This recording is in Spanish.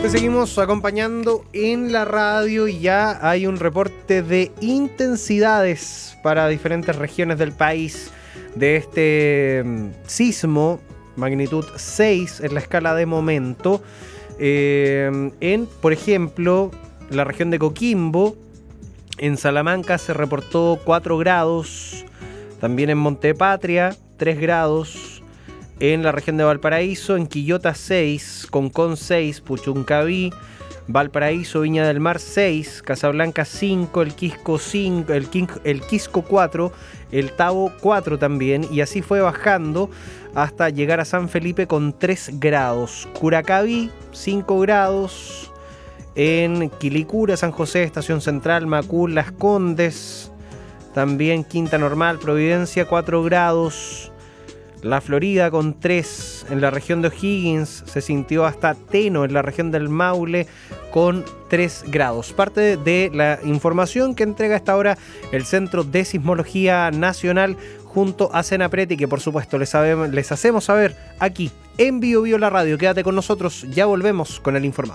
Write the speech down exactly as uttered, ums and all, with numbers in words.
Te seguimos acompañando en la radio y ya hay un reporte de intensidades para diferentes regiones del país de este um, sismo, magnitud seis en la escala de momento. Eh, en, por ejemplo, la región de Coquimbo, en Salamanca se reportó cuatro grados, también en Montepatria tres grados. En la región de Valparaíso, en Quillota seis, Concón seis, Puchuncaví, Valparaíso, Viña del Mar seis, Casablanca cinco, El Quisco cinco, el, Quin- el Quisco cuatro, el Tabo cuatro también, y así fue bajando hasta llegar a San Felipe con tres grados. Curacaví cinco grados, en Quilicura, San José, Estación Central, Macul, Las Condes, también Quinta Normal, Providencia cuatro grados. La Florida con tres, en la región de O'Higgins se sintió hasta Teno, en la región del Maule con tres grados. Parte de la información que entrega a esta hora el Centro de Sismología Nacional junto a Senapred, y que por supuesto les, sabemos, les hacemos saber aquí en Bio Bio la Radio. Quédate con nosotros, ya volvemos con el informado.